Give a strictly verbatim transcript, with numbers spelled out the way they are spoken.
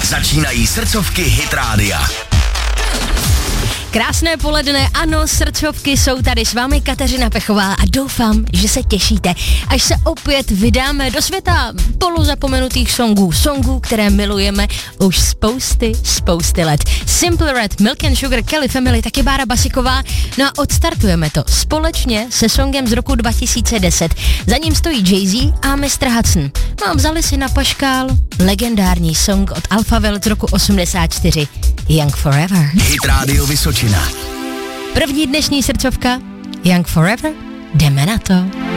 Začínají srdcovky Hit Rádia. Krásné poledne, ano, srdcovky jsou tady s vámi Kateřina Pechová a doufám, že se těšíte, až se opět vydáme do světa polozapomenutých songů, songů, které milujeme už spousty, spousty let. Simple Red, Milk and Sugar, Kelly Family, taky Bára Basiková. No a odstartujeme to společně se songem z roku dva tisíce deset. Za ním stojí Jay-Z a mister Hudson. No a vzali si na paškál legendární song od Alphaville z roku osmdesát čtyři. Young Forever. Hit Radio Vysočina. První dnešní srdcovka Young Forever. Jdeme na to.